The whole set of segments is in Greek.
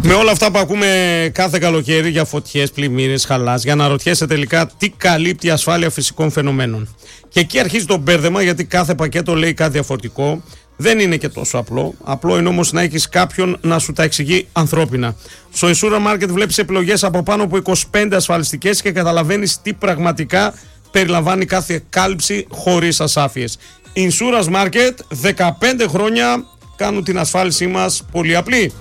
Με όλα αυτά που ακούμε κάθε καλοκαίρι για φωτιές, πλημμύρες, χαλάς, για να ρωτιέσαι τελικά τι καλύπτει η ασφάλεια φυσικών φαινομένων. Και εκεί αρχίζει το μπέρδεμα, γιατί κάθε πακέτο λέει κάτι διαφορετικό. Δεν είναι και τόσο απλό. Απλό είναι όμως να έχεις κάποιον να σου τα εξηγεί ανθρώπινα. Στο Insura Market βλέπεις επιλογές από πάνω από 25 ασφαλιστικές και καταλαβαίνεις τι πραγματικά περιλαμβάνει κάθε κάλυψη χωρίς ασάφειες. Insura Market, 15 χρόνια κάνουν την ασφάλισή μας πολύ απλή.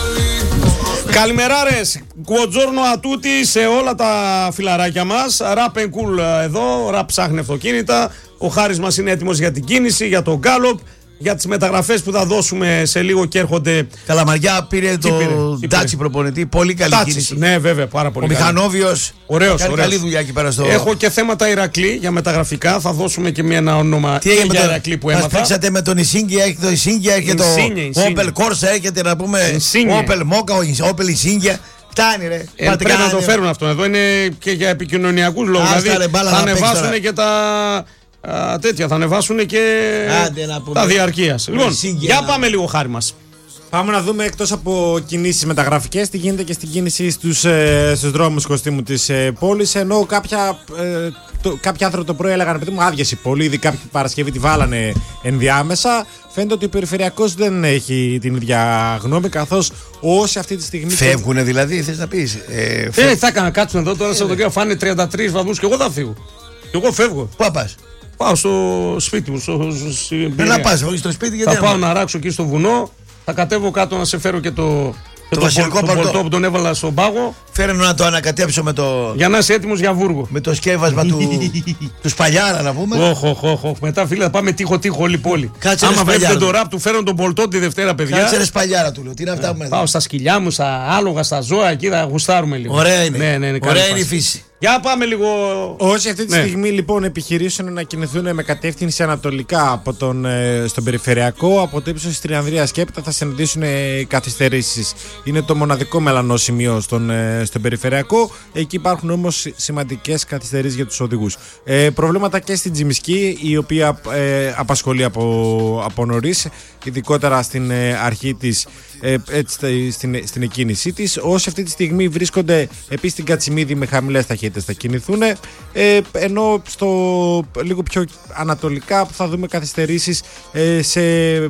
Καλημεράρες, κουοτζόρνο ατούτη σε όλα τα φιλαράκια μας. Ραπ and cool εδώ, ραπ ψάχνει αυτοκίνητα. Ο Χάρης μας είναι έτοιμος για την κίνηση, για τον Γκάλοπ, για τις μεταγραφές που θα δώσουμε σε λίγο και έρχονται. Καλαμαριά πήρε το Ντάτσι προπονητή, πολύ καλή κίνηση. Ναι, βέβαια, πάρα πολύ. Ο Μηχανόβιος, ωραίος. καλή δουλειά εκεί πέρα στο. Έχω και θέματα Ηρακλή για μεταγραφικά, θα δώσουμε και ένα όνομα για Ηρακλή που έμαθα. Μας παίξατε με τον Ισίνγκια, έχει το Ισίνγκια, έχει το Opel Corsa, έχετε να πούμε Opel Mocha, Opel Ισίνγκια. Φτάνει ρε. Πρέπει να το φέρουν αυτό εδώ, είναι και για επικοινωνιακούς λόγους. Δηλαδή θα ανεβάσουν και τα τέτοια, θα ανεβάσουν και τα διαρκείας. Λοιπόν, για πάμε λίγο Χάρη μας. Πάμε να δούμε εκτός από κινήσεις μεταγραφικές τι γίνεται και στην κίνηση στους δρόμους Κωστή της πόλης. Ενώ κάποιοι άνθρωποι το πρωί έλεγαν παιδί μου άδειασε πολύ, ήδη κάποια Παρασκευή τη βάλανε ενδιάμεσα. Φαίνεται ότι ο Περιφερειακός δεν έχει την ίδια γνώμη, καθώς όσοι αυτή τη στιγμή. Φεύγουνε δηλαδή, θες να πεις. Θα έκανα κάτσουν εδώ τώρα Σαββατοκύριακο, φάνε 33 βαθμούς και εγώ θα φύγω. Και εγώ φεύγω. Πού θα πας? Πάω στο σπίτι μου. Να πας, όχι στο σπίτι, γιατί. Θα πάω να ράξω εκεί στο βουνό. Θα κατέβω κάτω να σε φέρω και το βασιλικό πολτό που τον έβαλα στον πάγο. Φέρε να το ανακατέψω με το. Για να είσαι έτοιμος για Βούργο. Με το σκεύασμα του Σπαλιάρα να πούμε. Όχι. Μετά φίλε θα πάμε τείχο όλη πόλη. Κάτσε άμα βλέπετε το ραπ του φέρουν τον πολτό τη Δευτέρα, παιδιά. Κάτσε ρε Σπαλιάρα του λέω. Τι είναι αυτά που με. Πάω στα σκυλιά μου, στα άλογα, στα ζώα, εκεί θα γουστάρουμε λίγο. Ωραία είναι. Ναι, ωραία είναι η φύση. Για πάμε λίγο. Όσοι αυτή τη στιγμή λοιπόν επιχειρήσουν να κινηθούν με κατεύθυνση ανατολικά από στον Περιφερειακό, από το ύψος της Τριανδρίας και έπειτα θα συναντήσουν καθυστερήσεις. Είναι το μοναδικό μελανό σημείο στον Περιφερειακό. Εκεί υπάρχουν όμως σημαντικές καθυστερήσεις για τους οδηγούς. Προβλήματα και στην Τζιμισκή, η οποία απασχολεί από νωρίς, ειδικότερα στην αρχή της, στην εκκίνησή της. Όσοι αυτή τη στιγμή βρίσκονται επίσης στην Κατσιμίδη με χαμηλές ταχύτητες θα κινηθούν, ενώ στο λίγο πιο ανατολικά θα δούμε καθυστερήσεις σε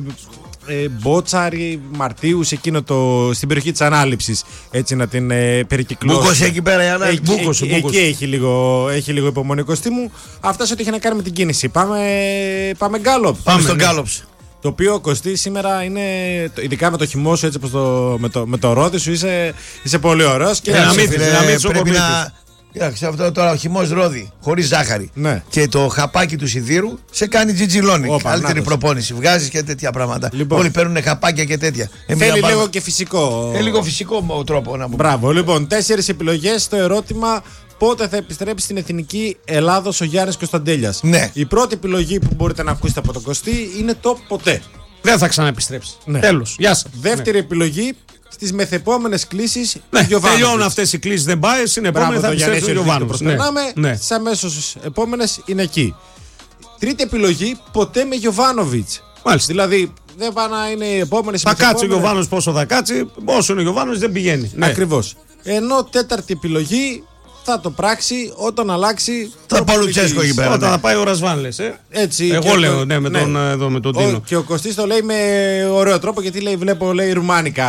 Μπότσαρη, Μαρτίους, στην περιοχή της ανάληψης, έτσι να την περικυκλώσει. Μπούκος εκεί πέρα η ανάληψη. Εκεί έχει λίγο υπομονή Κωστή μου. Αυτά σε ό,τι έχει να κάνει με την κίνηση. Πάμε Γκάλοπ. Πάμε στον Γκάλοπ. Το οποίο Κωστή σήμερα είναι, ειδικά με το χυμό σου, έτσι με το ρόδι σου, είσαι πολύ ωραίος. Και πρέπει να. Κοίταξε αυτό τώρα, ο χυμός ρόδι, χωρίς ζάχαρη. Ναι. Και το χαπάκι του σιδήρου σε κάνει τζιτζιλόνι. Καλύτερη προπόνηση. Βγάζεις και τέτοια πράγματα. Λοιπόν. Όλοι παίρνουν χαπάκια και τέτοια. Θέλει λίγο και φυσικό. Λίγο φυσικό τρόπο να πούμε. Μπράβο. Λοιπόν, 4 επιλογές στο ερώτημα. Πότε θα επιστρέψει στην Εθνική Ελλάδος ο Γιάννης Κωνσταντέλιας. Ναι. Η πρώτη επιλογή που μπορείτε να ακούσετε από τον Κωστή είναι το ποτέ. Δεν θα ξαναεπιστρέψει. Ναι. Τέλος. Γεια σας. Δεύτερη επιλογή στις μεθεπόμενες κλήσεις. Ναι, τελειώνουν αυτές οι κλήσεις, δεν πάει. Στην επόμενη θα επιστρέψει ο Γιωβάνοβιτς. Ναι. Στις αμέσως επόμενες είναι εκεί. Τρίτη επιλογή, ποτέ με Γιωβάνοβιτς. Μάλιστα. Δηλαδή δεν πάει να είναι οι επόμενες. Θα κάτσει ο Γιωβάνοβιτς πόσο θα κάτσει. Όσο είναι ο Γιωβάνοβιτς δεν πηγαίνει. Ναι. Ακριβώς. Ενώ τέταρτη επιλογή. Θα το πράξει όταν αλλάξει. Θα πάει ο Λουτσέσκο εκεί πέρα. Όταν θα πάει ο Ρασβάν, λες. Έτσι. Εγώ λέω, ναι, με τον Τίνο. Και ο Κωστής το λέει με ωραίο τρόπο, γιατί λέει ρουμάνικα.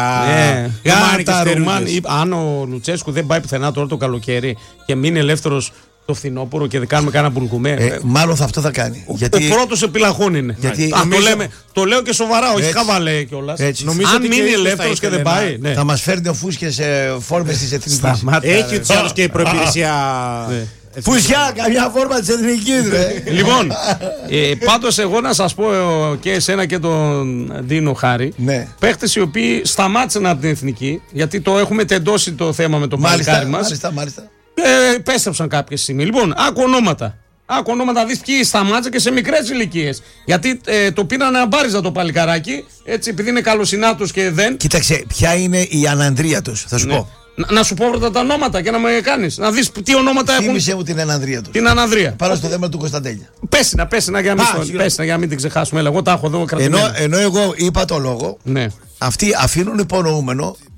Αν ο Λουτσέσκου δεν πάει πουθενά τώρα το καλοκαίρι και μείνει ελεύθερος το φθινόπωρο και δεν κάνουμε κανένα μπουλκουμέ. Μάλλον θα αυτό θα κάνει. Ο πρώτος επιλαχών είναι. Το λέω και σοβαρά, όχι χαβαλέ κιόλας. Αν μείνει ελεύθερος και δεν πάει. Θα μας φέρνει ο Φούσκες φόρμες της Εθνικής. Έχει τους άλλους και η προϋπηρεσία. Φουσιά, καμιά φόρμα της Εθνικής. Λοιπόν, πάντως εγώ να σας πω και εσένα και τον Δίνο Χάρη, παίχτες οι οποίοι σταμάτησαν από την Εθνική, γιατί το έχουμε τεντώσει το θέμα με το παλικάρι μας. Μάλιστα. Επέστρεψαν κάποια στιγμή. Λοιπόν, άκου ονόματα, δεις ποιοι σταμάτησαν και σε μικρές ηλικίες. Γιατί το πήραν αμπάριζα το παλικαράκι, έτσι, επειδή είναι καλοσυνάτος και δεν. Κοίταξε, ποια είναι η ανανδρία τους, θα σου πω. Να σου πω πρώτα τα ονόματα και να με κάνεις. Να δεις τι ονόματα έχουν. Θύμισε μου την ανανδρία τους. Την ανανδρία. Πάνω στο θέμα του Κωνσταντέλια. Πες να για να μην την ξεχάσουμε. Εγώ τα έχω εδώ κρατημένο. Ενώ εγώ είπα το λόγο, ναι. Αυτοί αφήνουν υπονοούμενο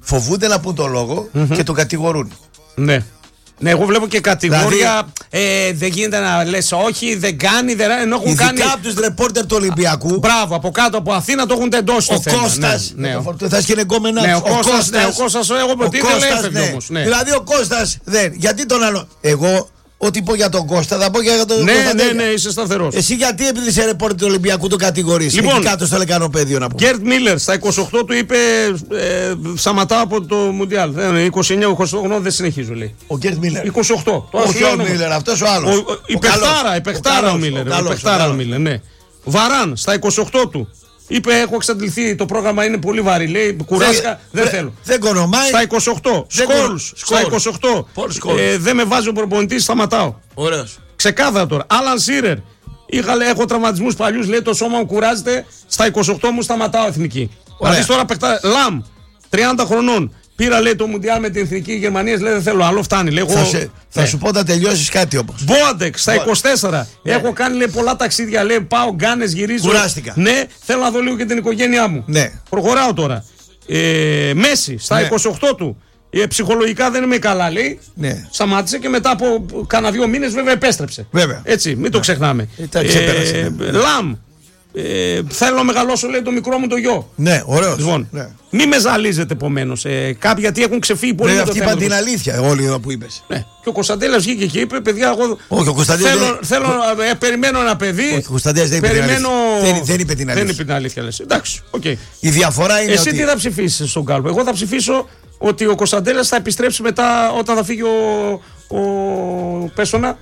φοβούνται να πούν το λόγο και τον κατηγορούν. Ναι. Ναι, εγώ βλέπω και κατηγορία. Δεν γίνεται να λες όχι, δεν κάνει, δεν ενώ έχουν κάνει. Ειδικά από τους ρεπόρτερ του Ολυμπιακού. Μπράβο, από κάτω από Αθήνα το έχουν τεντώσει το θέμα. Ο Κώστας. Θα σκηνεγκόμενα. Ναι, ο Κώστας, εγώ ποτέ δεν έφευγε όμως. Δηλαδή ο Κώστας δεν. Γιατί τον άλλο. Εγώ. Ό,τι πω για τον Κώστα, θα πω και για τον Κώστα. Ναι, είσαι σταθερός. Εσύ γιατί επειδή είσαι ρεπόρτερ του Ολυμπιακού το κατηγορείς? Λοιπόν, εκεί κάτω στο λεκανοπέδιο να πω. Γκέρτ Μίλλερ στα 28 του είπε σταματάω από το Μουντιάλ. 29-28 δεν συνεχίζω, λέει. Ο Γκέρτ Μίλλερ. 28. Όχι ο Μίλλερ, αυτός ο άλλος. Η παιχτάρα ο Μίλλερ. Ναι. Βαράν στα 28 του. Είπε: έχω εξαντληθεί, το πρόγραμμα είναι πολύ βαρύ. Λέει: κουράσκα, δεν θέλω. Δεν κονομάει. Στα 28. Σκόλους. Στα 28. Δεν με βάζει ο προπονητής, σταματάω. Ωραίος. Ξεκάθαρα τώρα. Άλαν Σίρερ. Έχω τραυματισμούς παλιούς. Λέει: το σώμα μου κουράζεται. Στα 28 μου σταματάω εθνική. Δηλαδή τώρα Λαμ, 30 χρονών. Πήρα, λέει, το Μουντιάλ με την εθνική Γερμανία. Λέει: δεν θέλω άλλο, φτάνει. Λέει, θα σου πω να τελειώσεις κάτι όμως. Μπόαντεκ στα 24. Έχω κάνει, λέει, πολλά ταξίδια. Λέει: πάω, γκάνες, γυρίζω. Κουράστηκα. Ναι, θέλω να δω λίγο και την οικογένειά μου. Ναι. Προχωράω τώρα. Μέση στα 28 του. Ψυχολογικά δεν είμαι καλά, λέει. Ναι. Σταμάτησε και μετά από κάνα 2 μήνες βέβαια επέστρεψε. Βέβαια. Έτσι, μην το ξεχνάμε. Λαμ. Θέλω να μεγαλώσω, λέει, το μικρό μου το γιο. Ναι, ωραίος. Λοιπόν, ναι. Μη με ζαλίζετε επομένως. Κάποιοι γιατί έχουν ξεφύγει πολύ. Ναι, αυτοί είπαν την αλήθεια, όλοι εδώ που είπες. Ναι. Και ο Κωνσταντέλιας βγήκε και είπε: παιδιά, εγώ. Όχι, ο Κωνσταντέλιας περιμένω ένα παιδί. Όχι, ο Κωνσταντέλιας δεν είπε την αλήθεια. Δεν είπε την αλήθεια. Δεν είπε την αλήθεια, λες. Εντάξει, okay. Η διαφορά είναι. Εσύ τι θα ψηφίσεις στον κάλπο? Εγώ θα ψηφίσω ότι ο Κωνσταντέλιας θα επιστρέψει μετά όταν θα φύγει ο Πέσονα.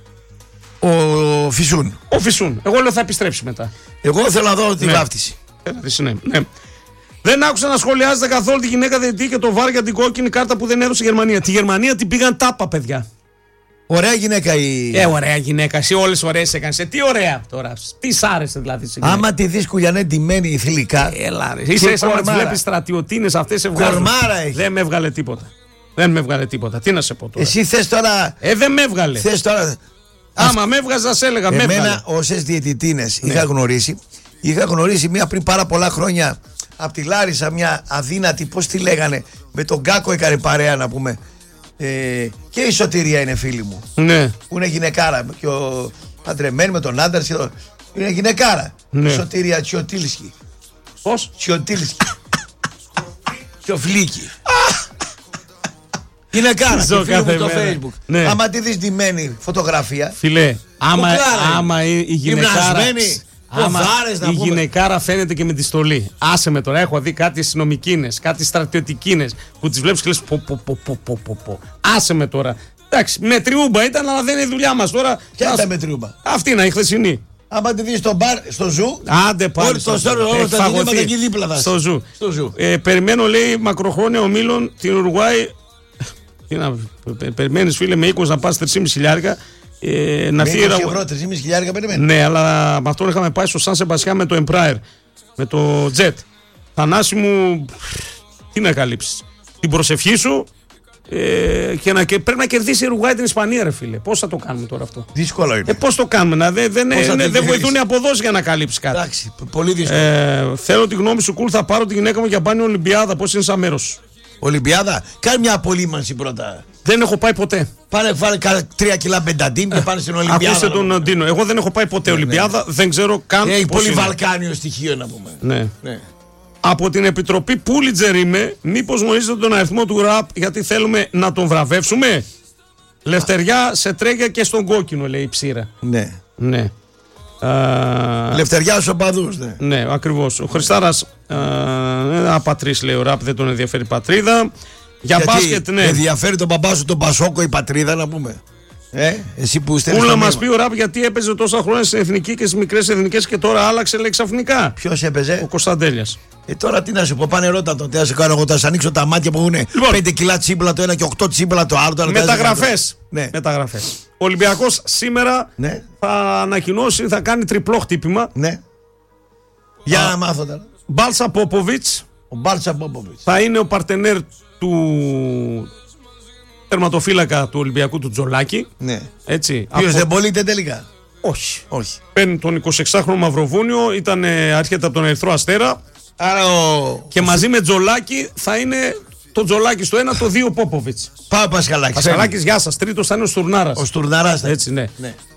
Ο Φυσούν. Ο Φυσούν. Εγώ λέω θα επιστρέψει μετά. Εγώ θέλω να δω τη βάφτιση. Ναι. Δεν άκουσα να σχολιάζετε καθόλου τη γυναίκα διαιτητή και το βάρ για την κόκκινη κάρτα που δεν έδωσε η Γερμανία. Τη Γερμανία την πήγαν τάπα, παιδιά. Ωραία γυναίκα η. Ωραία γυναίκα. Εσύ όλες ωραίες έκανες. Τι ωραία τώρα. Τι σ' άρεσε δηλαδή. Άμα τη δεις Κουλιανέ ντυμένη θηλυκά. Είσαι σαν να τις βλέπεις στρατιωτίνες αυτές σε βγάζουν. Κορμάρα έχει. Δεν με έβγαλε τίποτα. Δεν με έβγαλε τίποτα. Τι να σε πω τώρα. Εσύ θες τώρα. Δεν με έβγαλε. Θες τώρα. Άμα με έβγαζα, θα σε έλεγα. Εμένα όσες διαιτητίνες είχα γνωρίσει μία πριν πάρα πολλά χρόνια από τη Λάρισα, μια αδύνατη, πώς τη λέγανε, με τον Κάκο έκανε παρέα να πούμε. Και η Σωτηρία είναι φίλη μου. Ναι. Που είναι γυναικάρα. Και ο παντρεμένη με τον άντρα. Είναι γυναικάρα. Ναι. Σωτηρία Τσιωτήλσκι. Πώς? Τσιωτήλσκι. Τσιοφλίκι. Γυναικάρα. Στη φίλη μου στο Facebook. Ναι. Άμα τη δεις ντυμένη φωτογραφία. Φιλέ, άμα η γυναικάρα. Η γυναικάρα φαίνεται και με τη στολή. Άσε με τώρα, έχω δει κάτι αστυνομικίνες, κάτι στρατιωτικίνες που τις βλέπεις και λες πω. Άσε με τώρα. Εντάξει, με τριούμπα ήταν, αλλά δεν είναι η δουλειά μας τώρα. Ποια ήταν με τριούμπα? Αυτή είναι η χθεσινή. Άμα τη δεις στο μπαρ, στο ζου. Άντε πάλι. Όλα τα διλήμματα εκεί δίπλα θα. Στο ζου. Περιμένω, λέει, μακροχρόνια ομίλων την Ουρουγουάη. Περιμένεις, φίλε, με 20 να πας 3,5 χιλιάρικα. Να φύγει ευρώ, 3,5 χιλιάρικα περιμένει. Ναι, αλλά με αυτόν είχαμε πάει στο Σαν Σεμπαστιάν με το Empire, με το Jet. Θανάση μου, τι να καλύψεις? Την προσευχή σου και πρέπει να κερδίσει η Ουρουγουάη την Ισπανία, ρε φίλε. Πώς θα το κάνουμε τώρα αυτό? Δύσκολο είναι. Πώς το κάνουμε? Δεν βοηθούν οι αποδόσεις για να καλύψει κάτι. Εντάξει, πολύ δύσκολο. Θέλω τη γνώμη σου, Κουλ. Θα πάρω τη γυναίκα μου για μπάνιο Ολυμπιάδα. Πώς είναι σαν μέρος? Ολυμπιάδα, κάνε μια απολύμανση πρώτα. Δεν έχω πάει ποτέ. Πάνε 3 κιλά μπενταντίν και πάνε στην Ολυμπιάδα. Ακούστε τον Ντίνο. Εγώ δεν έχω πάει ποτέ Ολυμπιάδα, δεν ξέρω καν. Έχει πολύ βαλκάνιο στοιχείο να πούμε. Ναι. Από την Επιτροπή Πούλιτζερ είμαι. Μήπως γνωρίζετε τον αριθμό του ραπ, γιατί θέλουμε να τον βραβεύσουμε? Λευτεριά σε τρέγια και στον κόκκινο, λέει η ψήρα. Ναι. Λευτεριά στους οπαδούς. Ναι, ακριβώς. Ο Χριστάρας απατρής, λέει ο ραπ, δεν τον ενδιαφέρει η πατρίδα. Για μπάσκετ, ναι. Ενδιαφέρει τον μπαμπά σου τον Πασόκο η πατρίδα να πούμε. Εσύ που στέλνεις. Πού να μας πει ο ραπ γιατί έπαιζε τόσα χρόνια στην εθνική και στις μικρές εθνικές και τώρα άλλαξε, λέει, ξαφνικά? Ποιος έπαιζε? Ο Κωνσταντέλιας. Τώρα τι να σου πω, πάνε ρώτα το. Τι να σε κάνω εγώ, θα σου ανοίξω τα μάτια που έχουν 5 κιλά τσίμπλα το ένα και 8 τσίμπλα το άλλο. Μεταγραφές. Ναι. Μεταγραφές. Ο Ολυμπιακός σήμερα θα ανακοινώσει, θα κάνει τριπλό χτύπημα. Ναι. Για να μάθω τώρα. Μπάλτσα Πόποβιτς. Ο Μπάλτσα Πόποβιτς θα είναι ο παρτενέρ του τερματοφύλακα του Ολυμπιακού, του Τζολάκη. Ναι. Έτσι. Ποιος δεν πωλείται τελικά? Όχι. Παίρνει τον 26χρονο Μαυροβούνιο, ήταν έρχεται από τον Ερυθρό Αστέρα. Άρα και μαζί με Τζολάκη θα είναι το Τζολάκη στο 1, το 2 Πόποβιτς. Πάω Πασχαλάκη. Πασχαλάκης, γεια σας. Τρίτος θα είναι ο Στουρνάρας. Ο Στουρναράς. Έτσι, ναι.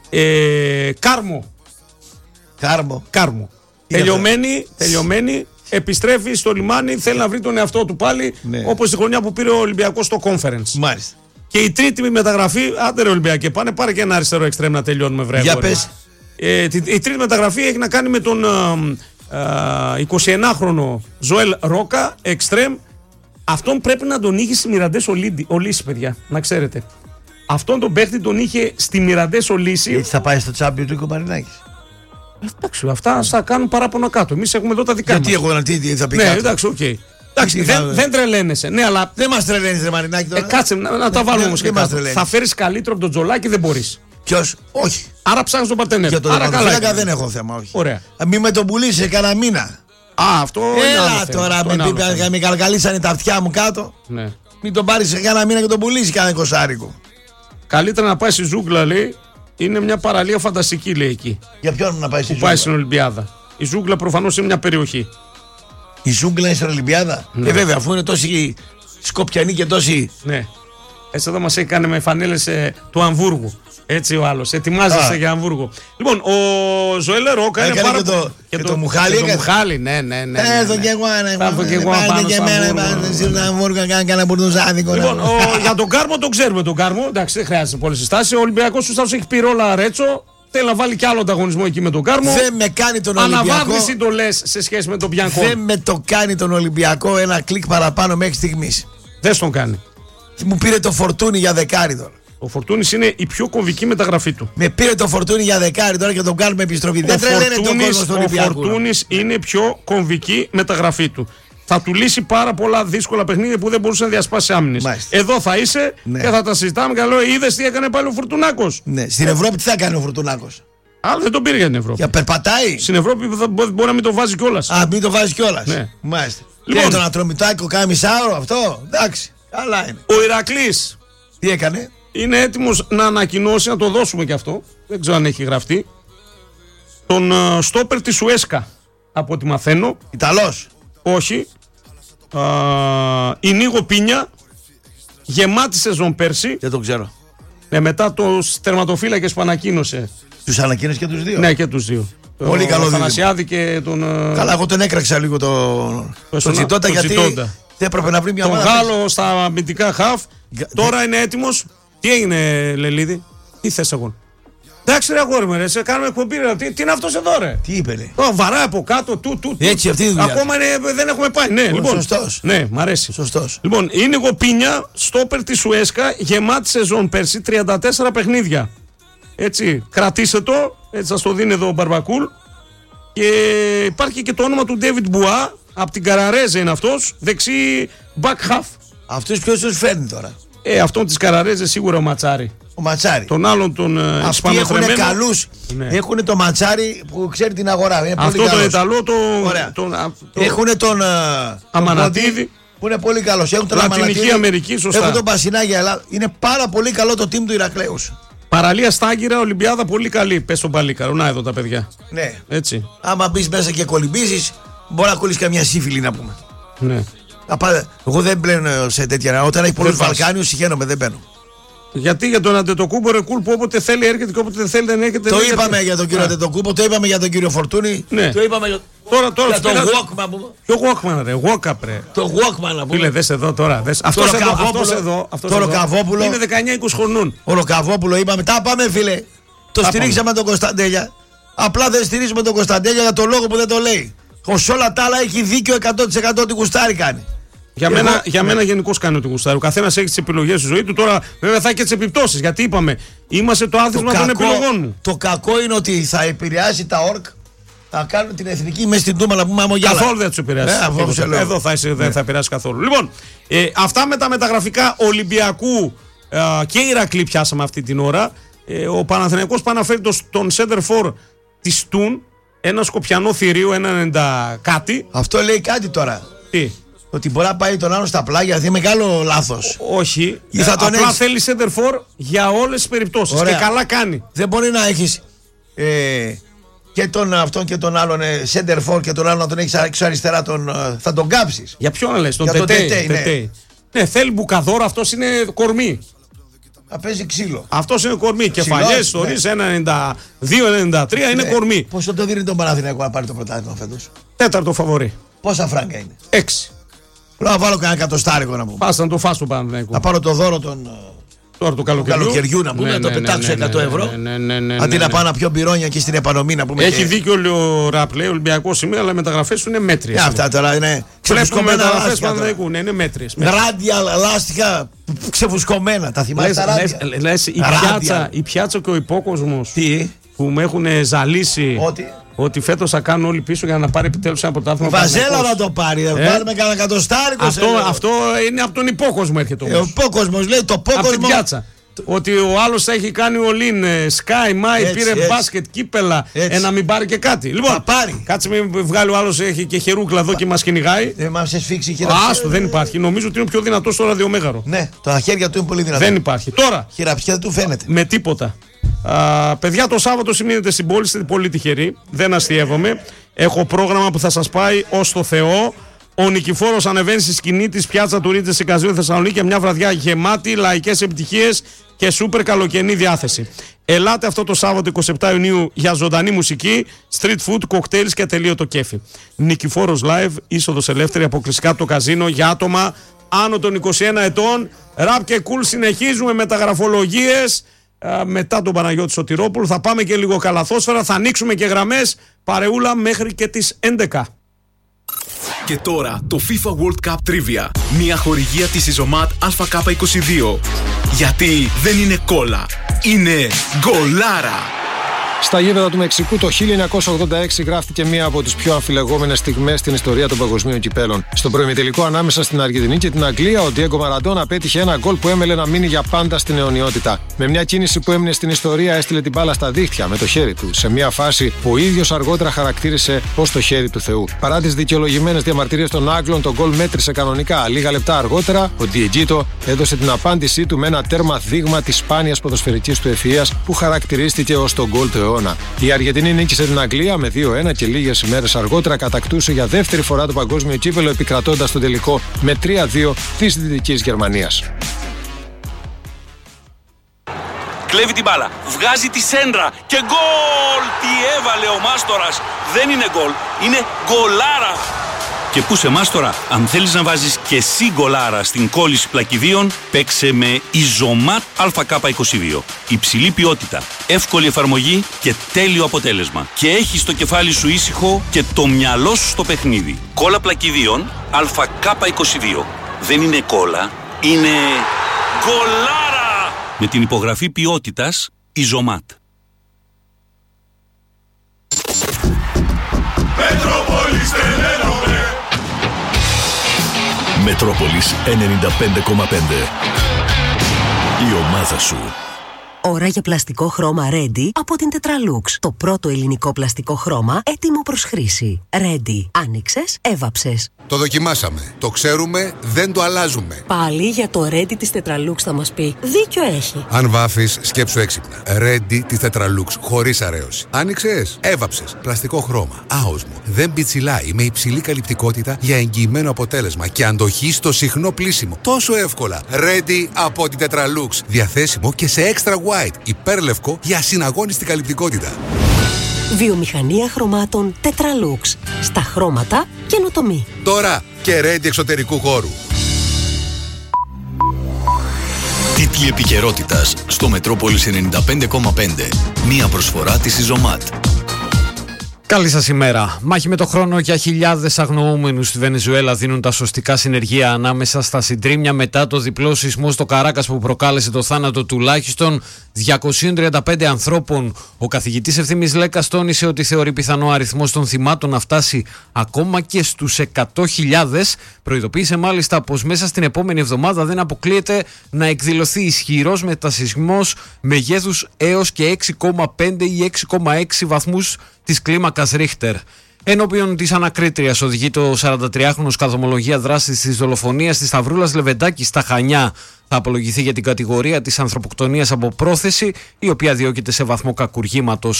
Κάρμο. Τελειωμένη. Επιστρέφει στο λιμάνι, θέλει να βρει τον εαυτό του πάλι, όπως τη χρονιά που πήρε ο Ολυμπιακός στο Conference. Μάλιστα. Και η τρίτη μεταγραφή, άντε ρε Ολυμπιακέ, πάρε και ένα αριστερό εξτρέμ να τελειώνουμε, βρε. Για πες. Η τρίτη μεταγραφή έχει να κάνει με τον 21χρονο Ζωέλ Ρόκα, εξτρέμ. Αυτόν πρέπει να τον είχε στη Μιραντές Ολύση, παιδιά, να ξέρετε. Αυτόν τον παίχτη τον είχε στη Μιραντές Ολύση. Έτσι θα πάει στο Champions League ο Μαρινάκης. Εντάξει, αυτά θα κάνουν παράπονο κάτω. Εμείς έχουμε εδώ τα δικά μας. Γιατί εγώ τι θα πει ναι, κάτω. Εντάξει, οκ. Εντάξει, δεν τρελαίνεσαι. Ναι, αλλά. Δεν μας τρελαίνεις, ρε Μαρινάκη. Τώρα. Κάτσε να τα βάλουμε όμως και κάτω. Θα φέρεις καλύτερο από τον Τζολάκη, δεν μπορείς. Ποιος, όχι. Άρα ψάχνεις τον Παρτενέρ. Για τον Τερματοφύλακα δεν έχω θέμα, όχι. Ωραία. Μην με τον πουλήσει κανένα μήνα. Αυτό έλα τώρα, με καλκαλίσανε τα αυτιά μου κάτω. Ναι. Μην τον πάρεις σε κανένα μήνα και τον πουλήσει κανένα 20άρικο. Καλύτερα να πάει στη ζούγκλα, λέει. Είναι μια παραλία φανταστική, λέει εκεί. Για ποιον να πάει στη ζούγκλα. Πάει στην Ολυμπιάδα. Η ζούγκλα προφανώς είναι μια περιοχή. Η ζούγκλα είναι στην Ολυμπιάδα. Ναι. Βέβαια, αφού είναι τόσοι Σκοπιανοί και τόσοι. Ναι. Έτσι εδώ μας έχει κάνει με φανέλες του Αμβούργου. Έτσι ο άλλος. Ετοιμάζεσαι για Αμβούργο. Λοιπόν, ο Ζωέλ Ρόκα είναι πάρα πολύ. Και το Μουχάλι. Το Μουχάλι, ναι. Έστω και εγώ, πάνω και εμένα στην Αμβούργο, κάνα μπουρδουζάδικο. Λοιπόν, για τον Κάρμο τον ξέρουμε τον Κάρμο. Εντάξει, δεν χρειάζεται πολλές συστάσεις. Ο Ολυμπιακός του Σταύρος έχει πει ρόλα Ρέτσο. Θέλει να βάλει κι άλλο ανταγωνισμό εκεί με τον Κάρμο. Δεν με κάνει τον Ολυμπιακό. Αναβάθμιση το λες σε σχέση με τον Μπιανκό. Δεν με το κάνει τον Ολυμπιακό ένα κλικ παραπάνω μέχρι στιγμής. Δεν τον κάνει. Μου πήρε το Φορτούνι για δεκάρι τώρα. Ο Φορτούνης είναι η πιο κομβική μεταγραφή του. Με πήρε το Φορτούνι για δεκάρι τώρα και τον κάνουμε επιστροφή. Δεν τρελαίνεται τον κόσμο στον Ολυμπιακό. Ο Φορτούνης είναι η πιο κομβική μεταγραφή του. Θα του λύσει πάρα πολλά δύσκολα παιχνίδια που δεν μπορούσε να διασπάσει άμυνες. Εδώ θα είσαι και θα τα συζητάμε και λέω: είδες τι έκανε πάλι ο Φουρτουνάκος. Ναι. Στην Ευρώπη τι θα κάνει ο Φουρτουνάκος. Αλλά δεν τον πήρε για την Ευρώπη. Για περπατάει. Στην Ευρώπη μπορεί να μην το βάζει κιόλας. Α, μην το βάζει κιόλας. Ναι. Μάλιστα. Λοιπόν, τον Ατρομητάκο κάνει μισάωρο αυτό. Εντάξει. Καλά είναι. Ο Ηρακλής. Τι έκανε. Είναι έτοιμος να ανακοινώσει, να το δώσουμε κι αυτό. Δεν ξέρω αν έχει γραφτεί. Τον στόπερ της Ουέσκα. Από ό,τι μαθαίνω. Ιταλός. Όχι. Η Νίγο Πίνια. Γεμάτη σεζόν πέρσι. Δεν το ξέρω. Μετά τους τερματοφύλακες που ανακοίνωσε. Τους ανακοίνωσε και τους δύο. Ναι, και τους δύο. Πολύ καλό δίδυμο. Θανασιάδη και τον. Καλά, εγώ τον έκραξα λίγο τον Τσιτόντα γιατί δεν έπρεπε να βρει μια ομάδα. Τον Γάλλο στα αμυντικά χαφ. Τώρα είναι έτοιμος. Τι έγινε, Λελίδη, τι θες εγώ. Εντάξει, ρε αγόρι μου, ρε, σε κάνουμε εκπομπή. Τι είναι αυτός εδώ, ρε. Τι είπε, ρε. Βαρά από κάτω, Έτσι, αυτή η δουλειά. Ακόμα δεν έχουμε πάει. Ναι, λοιπόν. Σωστός. Ναι, μ' αρέσει. Σωστός. Λοιπόν, είναι η Γοπίνια, στόπερ της Ουέσκα, γεμάτη σεζόν πέρσι, 34 παιχνίδια. Έτσι, κρατήστε το. Έτσι, σας το δίνει εδώ ο Μπαρμπακούλ. Και υπάρχει και το όνομα του Ντέβιντ Μπουά. Από την Καραρέζα είναι αυτός. Δεξί back half. Αυτούς ποιος τους φέρνει τώρα. Αυτόν της Καραρέζα σίγουρα ο Ματσάρη. Ο Ματσάρη. Τον άλλον τον Αυτοί έχουν καλούς. Ναι. Έχουν το Ματσάρη που ξέρει την αγορά. Είναι αυτό πολύ το Ιταλό. Έχουν τον Αμανατίδη. Που είναι πολύ καλός. Έχουν τον Λατινική Αμερική, σωστά. Έχουν τον Πασινάγια Ελλάδα. Είναι πάρα πολύ καλό το team του Ηρακλέους. Παραλία Στάγκυρα, Ολυμπιάδα πολύ καλή. Πες στον Παλίκαρο. Να εδώ τα παιδιά. Ναι. Έτσι. Άμα μπει μέσα και κολυμπήσεις, μπορεί να κολλήσει καμιά σύφυλλη να πούμε. Ναι. Εγώ δεν μπαίνω σε τέτοια. Όταν έχει πολλούς Βαλκάνιους, συχαίνομαι, δεν μπαίνω. Γιατί για τον Αντετοκούμπο Ρεκούλ που όποτε θέλει έρχεται και όποτε δεν θέλει δεν έρχεται. Το είπαμε για τον κύριο Αντετοκούμπο, το είπαμε για τον κύριο Φορτούνη. Ναι. Το είπαμε για τον Walkman. Ποιο Walkman, ρε, Walkup, ρε. Το Walkman, να πούμε. Φίλε, δες εδώ τώρα. Αυτό το Ροκαβόπουλο. Είναι 19-20 χρονών. Ο Ροκαβόπουλο είπαμε. Τα πάμε, φίλε. Το στηρίξαμε τον Κωνσταντέλια. Απλά δεν στηρίζουμε τον Κωνσταντέλια για τον λόγο που δεν το λέει. Σε όλα τα άλλα έχει δίκιο 100% ότι κουστάρι κάνει. Για μένα γενικώς κάνει ότι γουστάρει. Ο καθένας έχει τις επιλογές στη ζωή του. Τώρα βέβαια θα έχει και τις επιπτώσεις. Γιατί είπαμε, είμαστε το άθροισμα των επιλογών μου. Το κακό είναι ότι θα επηρεάσει τα ΟΡΚ. Θα κάνουν την εθνική μέσα στην Τούμα να πούμε αμογιάλα. Καθόλου δεν του επηρεάσει. Εδώ δεν θα επηρεάσει καθόλου. Λοιπόν, αυτά με τα μεταγραφικά Ολυμπιακού και Ηρακλή πιάσαμε αυτή την ώρα. Ο Παναθηναϊκός πάει να φέρει τον center for της Τούν. Ένα σκοπιανό θηρίο, 1,90 κάτι. Αυτό λέει κάτι τώρα. Τι. Ότι μπορεί να πάει τον άλλο στα πλάγια, δηλαδή μεγάλο λάθος. Όχι. Απλά θέλει center for για όλες τις περιπτώσεις. Και καλά κάνει. Δεν μπορεί να έχεις και τον αυτόν και τον άλλον center for και τον άλλον να τον έχεις έξω αριστερά, θα τον κάψεις. Για ποιον λες, τον Τετέι. Ναι, Ναι, θέλει μπουκαδόρο, αυτός είναι κορμί. Να παίζει ξύλο. Αυτός είναι κορμί. Κεφαλιές, ιστορίες, 1,92-1,93 είναι κορμί. Πόσο το δίνει τον Παναθηναϊκό να πάρει το πρωτάθλημα φέτος? 4ο φαβορί. Πόσα φράγκα είναι? 6. Λέω να βάλω κανένα εκατοστάρικο να πούμε. Πας να το φας το Παναθηναϊκό. Να πάρω το δώρο των. Τώρα το καλοκαιριού να πούμε, να το πετάξω 100 ευρώ. Αντί να πάω να πιω μπυρόνια και στην επανομή να πούμε. Έχει δίκιο ο Ραπλέ, Ολυμπιακό σήμερα, αλλά οι μεταγραφές του είναι μέτριες. Αυτά τώρα είναι ξεφουσκωμένα. Μεταγραφές Παναθηναϊκού είναι μέτριες. Ράντια, λάστιχα ξεφουσκωμένα. Τα θυμάσαι τα ράντια? Λες η πιάτσα και ο υπόκοσμος που με έχουν ζαλίσει. Ότι φέτος θα κάνουν όλοι πίσω για να πάρει επιτέλους ένα πρωτάθλημα. Βαζέλα να το πάρει. Βάλουμε κανένα εκατοστάρικο. Αυτό είναι από τον υπόκοσμο, έρχεται όμως. Ο υπόκοσμος λέει το πόκοσμο. Από την πιάτσα. Ότι ο άλλος θα έχει κάνει ολίν, Sky, Mai, πήρε μπάσκετ, κύπελα, να μην πάρει και κάτι. Λοιπόν, κάτσε μην βγάλει ο άλλος, έχει και χερούκλα εδώ και μας κυνηγάει. Μας εσφίξει η χειραψία. Άστο, δεν υπάρχει. Νομίζω ότι είναι πιο δυνατός στο ραδιομέγαρο. Ναι, τα χέρια του είναι πολύ δυνατά. Δεν υπάρχει. Τώρα. Χειραψία του φαίνεται. Με τίποτα. Παιδιά, το Σάββατο σημαίνετε στην πόλη, είστε πολύ τυχεροί. Δεν αστειεύομαι. Έχω πρόγραμμα που θα σας πάει ως το Θεό. Ο Νικηφόρος ανεβαίνει στη σκηνή της πιάτσα του Ρίτζες Εικαζίου Θεσσαλονίκη, μια βραδιά γεμάτη λαϊκές επιτυχίες και σούπερ καλοκαιρινή διάθεση. Ελάτε αυτό το Σάββατο 27 Ιουνίου για ζωντανή μουσική, street food, κοκτέιλς και ατελείωτο κέφι. Νικηφόρος live, είσοδος ελεύθερη, αποκλειστικά από το καζίνο για άτομα άνω των 21 ετών. Ραπ και κουλ, συνεχίζουμε με τα γραφολογίες. Μετά τον Παναγιώτη Σωτηρόπουλο θα πάμε και λίγο καλαθόσφαιρα, θα ανοίξουμε και γραμμές παρεούλα μέχρι και τις 11. Και τώρα το FIFA World Cup Trivia. Μια χορηγία της Ιζωμάτ ΑΚ22. Γιατί δεν είναι κόλλα, είναι γκολάρα. Στα γήπεδα του Μεξικού το 1986 γράφτηκε μία από τις πιο αμφιλεγόμενες στιγμές στην ιστορία των παγκοσμίων κυπέλων. Στο προημιτελικό ανάμεσα στην Αργεντινή και την Αγγλία, ο Ντιέγκο Μαραντόνα πέτυχε ένα γκολ που έμελε να μείνει για πάντα στην αιωνιότητα. Με μια κίνηση που έμεινε στην ιστορία, έστειλε την μπάλα στα δίχτυα με το χέρι του, σε μια φάση που ο ίδιος αργότερα χαρακτήρισε ως το χέρι του Θεού. Παρά τις δικαιολογημένες διαμαρτυρίες των Άγγλων, τον γκολ μέτρησε κανονικά. Λίγα λεπτά αργότερα, ο Ντιετζίτο έδωσε την απάντησή του με ένα τέρμα δείγμα της σπάνιας ποδοσφαιρικής του ευφυΐας που χαρακτηρίστηκε ως τον γκολ του αιώνα. Η Αργεντινή νίκησε την Αγγλία με 2-1 και λίγες ημέρες αργότερα κατακτούσε για δεύτερη φορά το παγκόσμιο κύπελλο, επικρατώντας τον τελικό με 3-2 της Δυτικής Γερμανίας. Κλέβει την μπάλα, βγάζει τη σέντρα και γκολ! Τι έβαλε ο Μάστορας! Δεν είναι γκολ, είναι γκολάρα! Και πού σε Μάστορα, αν θέλεις να βάζεις και εσύ γκολάρα στην κόλληση πλακιδίων, παίξε με Ιζωμάτ ΑΚ22. Υψηλή ποιότητα, εύκολη εφαρμογή και τέλειο αποτέλεσμα. Και έχεις το κεφάλι σου ήσυχο και το μυαλό σου στο παιχνίδι. Κόλλα πλακιδίων ΑΚ22. Δεν είναι κόλλα, είναι γκολάρα! Με την υπογραφή ποιότητας Ιζωμάτ. Μετρόπολης 95,5. Η ομάδα σου. Ώρα για πλαστικό χρώμα Ready από την Tetralux. Το πρώτο ελληνικό πλαστικό χρώμα έτοιμο προς χρήση. Ready. Άνοιξες, έβαψες. Το δοκιμάσαμε. Το ξέρουμε, δεν το αλλάζουμε. Πάλι για το Ready της Tetralux θα μας πει. Δίκιο έχει. Αν βάφεις, σκέψου έξυπνα. Ready της Tetralux, χωρίς αρέωση. Άνοιξες, έβαψες. Πλαστικό χρώμα. Άοσμο. Δεν πιτσιλάει. Με υψηλή καλυπτικότητα για εγγυημένο αποτέλεσμα και αντοχή στο συχνό πλύσιμο. Τόσο εύκολα. Ready από την Tetralux. Διαθέσιμο και σε extra white. Υπέρλευκο για ασυναγώνιστη καλυπτικότητα. Βιομηχανία χρωμάτων Tetralux. Στα χρώματα καινοτομή. Τώρα και Ready εξωτερικού χώρου. Τίτλοι επικαιρότητας στο Μετρόπολης 95,5. Μία προσφορά της Ιζωμάτ. Καλή σας ημέρα. Μάχη με το χρόνο για χιλιάδες αγνοούμενους στη Βενεζουέλα δίνουν τα σωστικά συνεργεία ανάμεσα στα συντρίμμια μετά το διπλό σεισμό στο Καράκας που προκάλεσε το θάνατο τουλάχιστον 235 ανθρώπων. Ο καθηγητής Ευθύμης Λέκας τόνισε ότι θεωρεί πιθανό αριθμός των θυμάτων να φτάσει ακόμα και στους 100.000. Προειδοποίησε μάλιστα πως μέσα στην επόμενη εβδομάδα δεν αποκλείεται να εκδηλωθεί ισχυρός μετασεισμός μεγέθους έως και 6,5 ή 6,6 βαθμούς της κλίμακας Ρίχτερ. Ενώπιον της ανακρίτριας οδηγεί το 43χρονος καθομολογία δράσης της δολοφονίας της Σταυρούλας Λεβεντάκη στα Χανιά. Θα απολογηθεί για την κατηγορία της ανθρωποκτονίας από πρόθεση, η οποία διώκεται σε βαθμό κακουργήματος.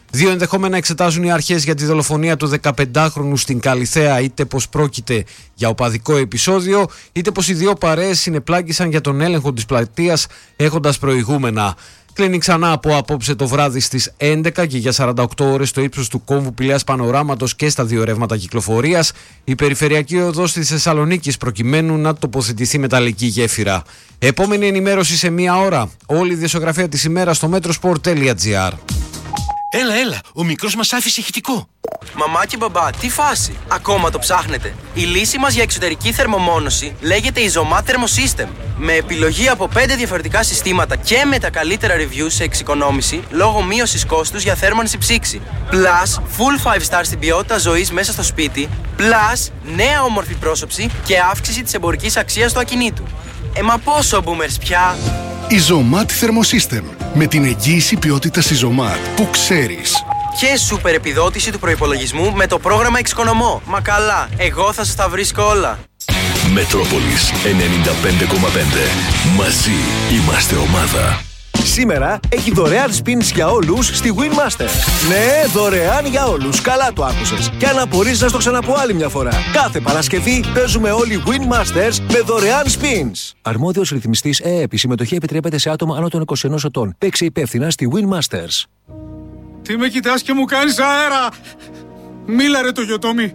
Δύο ενδεχόμενα εξετάζουν οι αρχές για τη δολοφονία του 15χρονου στην Καλιθέα, είτε πως πρόκειται για οπαδικό επεισόδιο, είτε πως οι δύο παρέες συνεπλάγησαν για τον έλεγχο της πλατείας έχοντας προηγούμενα. Κλείνει ξανά από απόψε το βράδυ στις 11 και για 48 ώρες στο ύψος του κόμβου Πηλιάς Πανοράματος και στα δύο ρεύματα κυκλοφορίας η περιφερειακή οδός της Θεσσαλονίκης προκειμένου να τοποθετηθεί μεταλλική γέφυρα. Επόμενη ενημέρωση σε μία ώρα. Όλη η διασογραφία της ημέρας στο metrosport.gr. Έλα, ο μικρός μας άφησε ηχητικό. Μαμά και μπαμπά, τι φάση, ακόμα το ψάχνετε? Η λύση μας για εξωτερική θερμομόνωση λέγεται Isomat Thermosystem. Με επιλογή από 5 διαφορετικά συστήματα και με τα καλύτερα reviews σε εξοικονόμηση λόγω μείωσης κόστους για θέρμανση ψήξη. Plus, full 5 star στην ποιότητα ζωής μέσα στο σπίτι. Plus, νέα όμορφη πρόσωψη και αύξηση της εμπορικής αξίας του ακινήτου. Μα πόσο boomers πια! Isomat Thermosystem. Με την εγγύηση ποιότητας Isomat που ξέρεις. Και σούπερ επιδότηση του προϋπολογισμού με το πρόγραμμα Εξοικονομώ. Μα καλά, εγώ θα σας τα βρίσκω όλα. Μετρόπολης 95,5. Μαζί είμαστε ομάδα. Σήμερα έχει δωρεάν spins για όλους στη Winmaster. Ναι, δωρεάν για όλους. Καλά το άκουσες. Και αν απορείς να στο ξαναπώ άλλη μια φορά. Κάθε Παρασκευή παίζουμε όλοι Winmasters με δωρεάν spins. Αρμόδιος ρυθμιστής ΕΕΠ. Η συμμετοχή επιτρέπεται σε άτομα άνω των 21 ετών. Παίξε υπεύθυνα στη Winmasters. Τι με κοιτάς και μου κάνεις αέρα! Μίλα ρε το Γιωτόμι.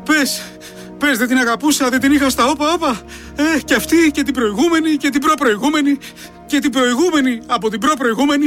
Πες, δεν την αγαπούσα, δεν την είχα στα όπα. Και αυτή και την προηγούμενη και την προπροηγούμενη και την προηγούμενη από την προπροηγούμενη.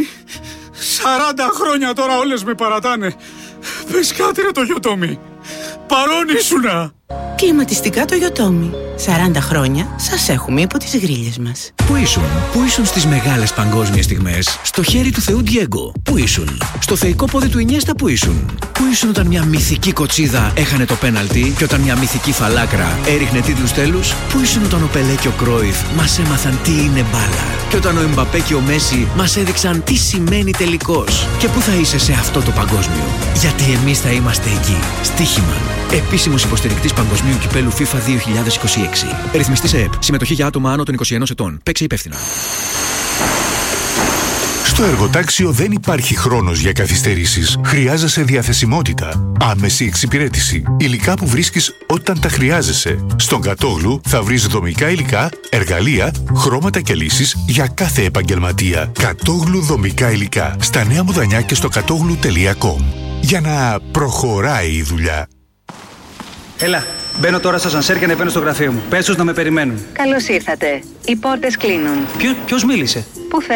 40 χρόνια τώρα όλες με παρατάνε. Πες κάτι ρε το Γιωτόμι. Παρόν ήσουνα. Κλιματιστικά το Γιωτόμι. 40 χρόνια σας έχουμε υπό τις γρίλες μας. Πού ήσουν στις μεγάλες παγκόσμιες στιγμές? Στο χέρι του Θεού Ντιέγκο. Πού ήσουν? Στο θεϊκό πόδι του Ινιέστα. Πού ήσουν? Πού ήσουν όταν μια μυθική κοτσίδα έχανε το πέναλτι και όταν μια μυθική φαλάκρα έριχνε τίτλους τέλους? Πού ήσουν όταν ο Πελέ και ο Κρόιφ μας έμαθαν τι είναι μπάλα? Και όταν ο Εμπαπέ και ο Μέση μας έδειξαν τι σημαίνει τελικός? Και πού θα είσαι σε αυτό το παγκόσμιο? Γιατί εμείς θα είμαστε εκεί. Στοίχημα. Επίσημος υποστηρικτής Παγκοσμίου Κυπέλου FIFA 2026. Ρυθμιστής ΕΕΠ. Συμμετοχή για άτομα άνω των 21 ετών. Παίξε υπεύθυνα. Στο εργοτάξιο δεν υπάρχει χρόνος για καθυστερήσεις. Χρειάζεσαι διαθεσιμότητα, άμεση εξυπηρέτηση, υλικά που βρίσκεις όταν τα χρειάζεσαι. Στον Κατόγλου θα βρεις δομικά υλικά, εργαλεία, χρώματα και λύσεις για κάθε επαγγελματία. Κατόγλου δομικά υλικά. Στα Νέα Μουδανιά και στο κατόγλου.com. Για να προχωράει η δουλειά. Έλα, μπαίνω τώρα στα σανσέρ και ανεβαίνω στο γραφείο μου. Πες τους να με περιμένουν. Καλώς ήρθατε. Οι πόρτες κλείνουν. Ποιος μίλησε? Πού